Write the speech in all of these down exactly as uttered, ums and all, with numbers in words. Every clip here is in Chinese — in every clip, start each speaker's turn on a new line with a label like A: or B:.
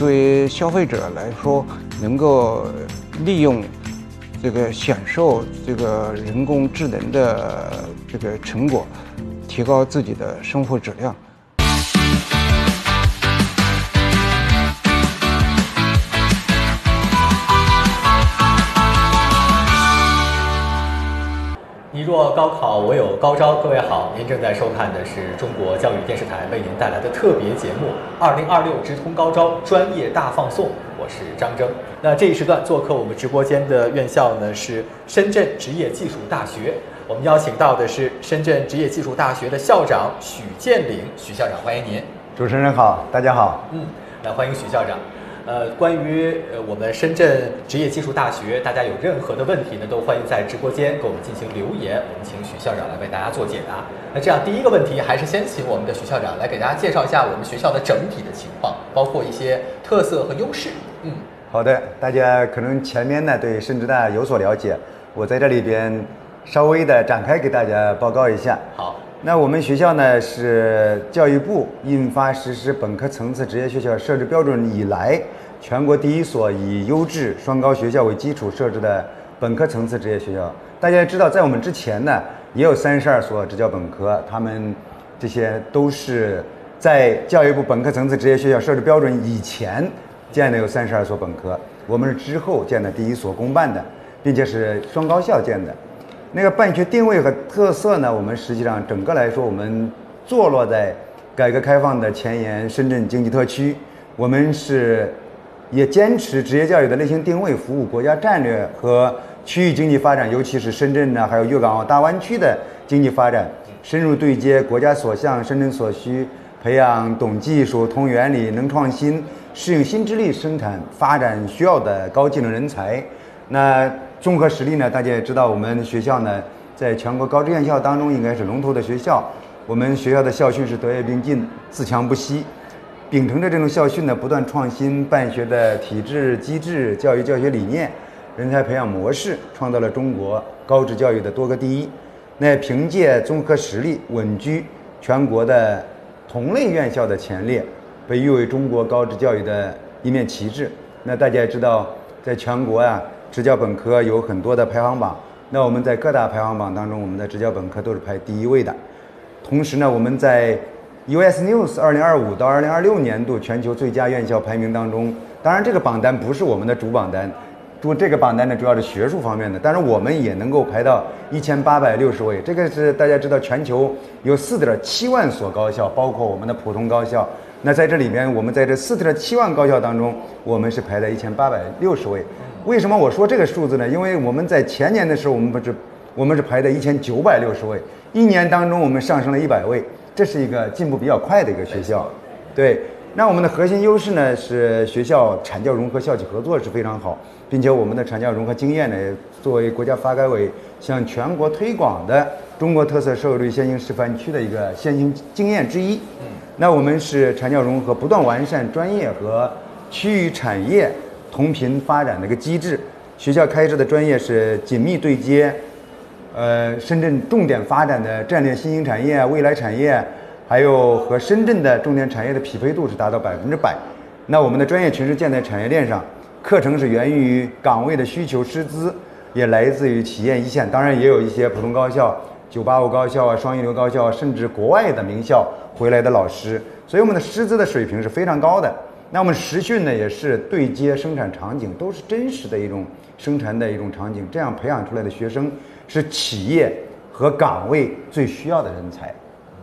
A: 作为消费者来说，能够利用这个享受这个人工智能的这个成果，提高自己的生活质量。
B: 你若高考，我有高招。各位好，您正在收看的是中国教育电视台为您带来的特别节目《二零二六直通高招专业大放送》，我是张征。那这一时段做客我们直播间的院校呢是深圳职业技术大学，我们邀请到的是深圳职业技术大学的校长许建岭，许校长，欢迎您。
C: 主持人好，大家好。
B: 嗯，来欢迎许校长。呃，关于呃我们深圳职业技术大学，大家有任何的问题呢，都欢迎在直播间给我们进行留言，我们请许校长来为大家做解答。那这样第一个问题，还是先请我们的许校长来给大家介绍一下我们学校的整体的情况，包括一些特色和优势。嗯，
C: 好的，大家可能前面呢对深职大有所了解，我在这里边稍微的展开给大家报告一下。
B: 好。
C: 那我们学校呢是教育部印发实施本科层次职业学校设置标准以来，全国第一所以优质双高学校为基础设置的本科层次职业学校。大家也知道，在我们之前呢，也有三十二所职教本科，他们这些都是在教育部本科层次职业学校设置标准以前建的有三十二所本科，我们是之后建的第一所公办的，并且是双高校建的。那个办学定位和特色呢，我们实际上整个来说，我们坐落在改革开放的前沿深圳经济特区，我们是也坚持职业教育的类型定位，服务国家战略和区域经济发展，尤其是深圳呢，还有粤港澳大湾区的经济发展，深入对接国家所向、深圳所需，培养懂技术、通原理、能创新、适应新智力生产发展需要的高技能人才。那综合实力呢，大家也知道，我们学校呢在全国高职院校当中应该是龙头的学校。我们学校的校训是德业并进、自强不息，秉承着这种校训呢，不断创新办学的体制机制、教育教学理念、人才培养模式，创造了中国高职教育的多个第一。那凭借综合实力稳居全国的同类院校的前列，被誉为中国高职教育的一面旗帜。那大家也知道，在全国啊，职教本科有很多的排行榜，那我们在各大排行榜当中，我们的职教本科都是排第一位的。同时呢，我们在 U S News 二零二五到二零二六年度全球最佳院校排名当中，当然这个榜单不是我们的主榜单，主这个榜单呢主要是学术方面的，但是我们也能够排到一千八百六十位。这个是大家知道，全球有四点七万所高校，包括我们的普通高校。那在这里边，我们在这四点七万高校当中，我们是排在一千八百六十位。为什么我说这个数字呢？因为我们在前年的时候，我们不是我们是排在一千九百六十位，一年当中我们上升了一百位，这是一个进步比较快的一个学校。对，那我们的核心优势呢是学校产教融合、校企合作是非常好，并且我们的产教融合经验呢，作为国家发改委向全国推广的中国特色社会主义先行示范区的一个先行经验之一。那我们是产教融合不断完善专业和区域产业同频发展的一个机制。学校开设的专业是紧密对接，呃，深圳重点发展的战略新兴产业、未来产业，还有和深圳的重点产业的匹配度是达到百分之百。那我们的专业群是建在产业链上，课程是源于岗位的需求，师资也来自于企业一线，当然也有一些普通高校、九八五高校啊、双一流高校啊，甚至国外的名校回来的老师，所以我们的师资的水平是非常高的。那我们实训呢，也是对接生产场景，都是真实的一种生产的一种场景，这样培养出来的学生是企业和岗位最需要的人才。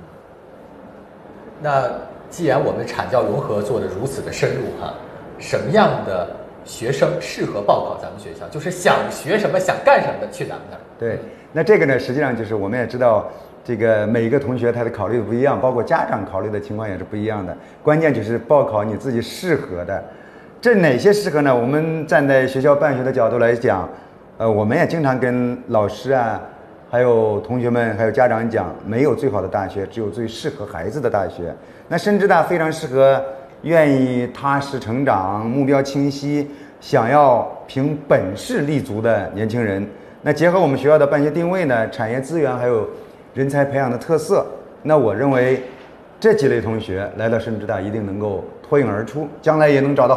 B: 那既然我们产教融合做得如此的深入哈，什么样的学生适合报考咱们学校？就是想学什么、想干什么的去咱们那儿。
C: 对，那这个呢，实际上就是我们也知道，这个每一个同学他的考虑的不一样，包括家长考虑的情况也是不一样的。关键就是报考你自己适合的。这哪些适合呢？我们站在学校办学的角度来讲，呃，我们也经常跟老师啊，还有同学们，还有家长讲，没有最好的大学，只有最适合孩子的大学。那深职大非常适合愿意踏实成长、目标清晰、想要凭本事立足的年轻人。那结合我们学校的办学定位呢，产业资源还有人才培养的特色，那我认为这几类同学来到深职大一定能够脱颖而出，将来也能找到